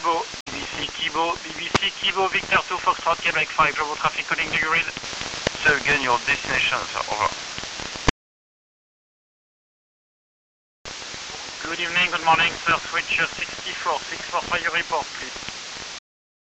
Kibo, BBC Kibo, Victor 2, Foxtrot, Quebec 5, global traffic calling to your read. Say again your destination, sir. Over. Good evening, good morning, sir. Switch 64, 645 your report, please.